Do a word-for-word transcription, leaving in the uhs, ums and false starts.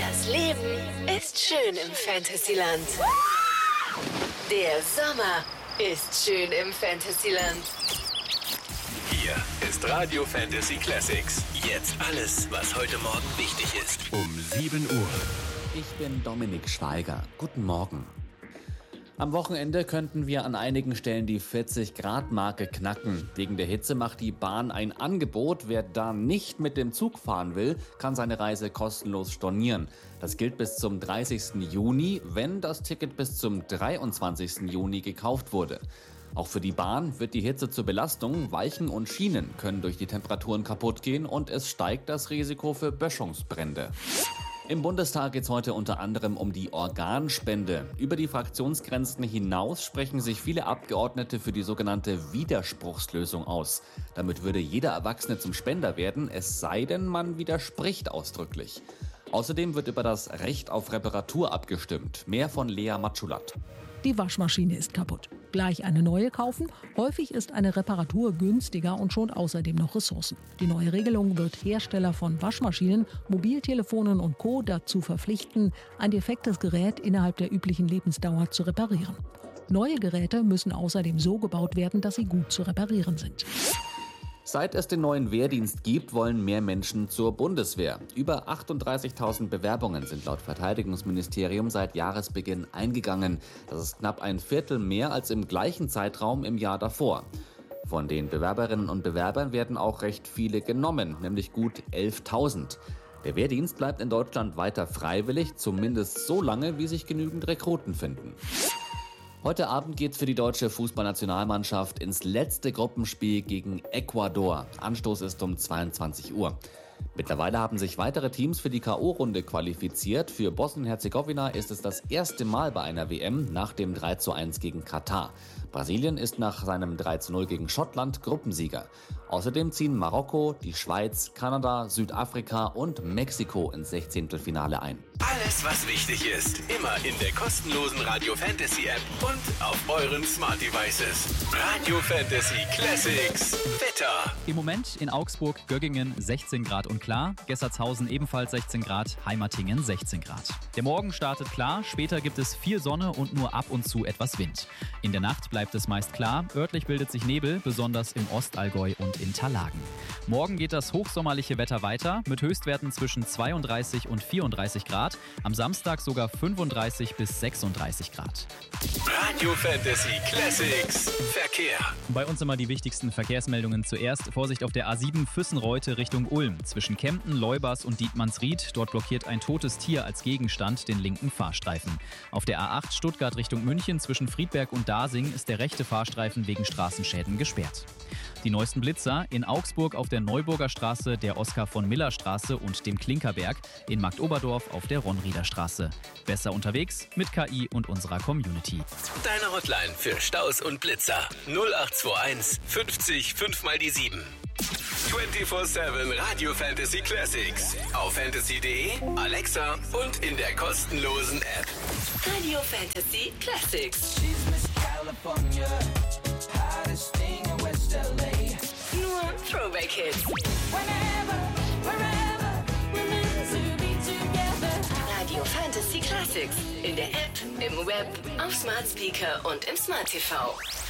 Das Leben ist schön im Fantasyland. Der Sommer ist schön im Fantasyland. Hier ist Radio Fantasy Classics. Jetzt alles, was heute Morgen wichtig ist. Um sieben Uhr. Ich bin Dominik Schweiger. Guten Morgen. Am Wochenende könnten wir an einigen Stellen die vierzig-Grad-Marke knacken. Wegen der Hitze macht die Bahn ein Angebot. Wer da nicht mit dem Zug fahren will, kann seine Reise kostenlos stornieren. Das gilt bis zum dreißigsten Juni, wenn das Ticket bis zum dreiundzwanzigsten Juni gekauft wurde. Auch für die Bahn wird die Hitze zur Belastung. Weichen und Schienen können durch die Temperaturen kaputt gehen und es steigt das Risiko für Böschungsbrände. Im Bundestag geht es heute unter anderem um die Organspende. Über die Fraktionsgrenzen hinaus sprechen sich viele Abgeordnete für die sogenannte Widerspruchslösung aus. Damit würde jeder Erwachsene zum Spender werden, es sei denn, man widerspricht ausdrücklich. Außerdem wird über das Recht auf Reparatur abgestimmt. Mehr von Lea Matschulat. Die Waschmaschine ist kaputt. Gleich eine neue kaufen? Häufig ist eine Reparatur günstiger und schont außerdem noch Ressourcen. Die neue Regelung wird Hersteller von Waschmaschinen, Mobiltelefonen und Co. dazu verpflichten, ein defektes Gerät innerhalb der üblichen Lebensdauer zu reparieren. Neue Geräte müssen außerdem so gebaut werden, dass sie gut zu reparieren sind. Seit es den neuen Wehrdienst gibt, wollen mehr Menschen zur Bundeswehr. Über achtunddreißigtausend Bewerbungen sind laut Verteidigungsministerium seit Jahresbeginn eingegangen. Das ist knapp ein Viertel mehr als im gleichen Zeitraum im Jahr davor. Von den Bewerberinnen und Bewerbern werden auch recht viele genommen, nämlich gut elftausend. Der Wehrdienst bleibt in Deutschland weiter freiwillig, zumindest so lange, wie sich genügend Rekruten finden. Heute Abend geht's für die deutsche Fußballnationalmannschaft ins letzte Gruppenspiel gegen Ecuador. Anstoß ist um zweiundzwanzig Uhr. Mittlerweile haben sich weitere Teams für die K O-Runde qualifiziert. Für Bosnien-Herzegowina ist es das erste Mal bei einer W M nach dem drei zu eins gegen Katar. Brasilien ist nach seinem drei zu null gegen Schottland Gruppensieger. Außerdem ziehen Marokko, die Schweiz, Kanada, Südafrika und Mexiko ins Sechzehntelfinale ein. Alles, was wichtig ist, immer in der kostenlosen Radio Fantasy App und auf euren Smart Devices. Radio Fantasy Classics Wetter. Im Moment in Augsburg, Göggingen sechzehn Grad und klar, Gessertshausen ebenfalls sechzehn Grad, Heimatingen sechzehn Grad. Der Morgen startet klar, später gibt es viel Sonne und nur ab und zu etwas Wind. In der Nacht bleibt es meist klar, örtlich bildet sich Nebel, besonders im Ostallgäu und in Talagen. Morgen geht das hochsommerliche Wetter weiter, mit Höchstwerten zwischen zweiunddreißig und vierunddreißig Grad, am Samstag sogar fünfunddreißig bis sechsunddreißig Grad. Radio Fantasy Classics Verkehr. Bei uns immer die wichtigsten Verkehrsmeldungen zuerst. Vorsicht auf der A sieben Füssenreute Richtung Ulm. Zwischen Kempten, Leubers und Dietmannsried. Dort blockiert ein totes Tier als Gegenstand den linken Fahrstreifen. Auf der A acht Stuttgart Richtung München zwischen Friedberg und Dasing ist der rechte Fahrstreifen wegen Straßenschäden gesperrt. Die neuesten Blitzer in Augsburg auf der Neuburger Straße, der Oskar-von-Miller-Straße und dem Klinkerberg, in Marktoberdorf auf der Ronrieder Straße. Besser unterwegs mit K I und unserer Community. Deine Hotline für Staus und Blitzer null acht zwei eins fünfzig fünf mal die sieben. vierundzwanzig sieben Radio Fantasy Classics auf fantasy punkt de, Alexa und in der kostenlosen App. Radio Fantasy Classics. Nur Throwback-Hits. Radio Fantasy Classics. In der App, im Web, auf Smart Speaker und im Smart T V.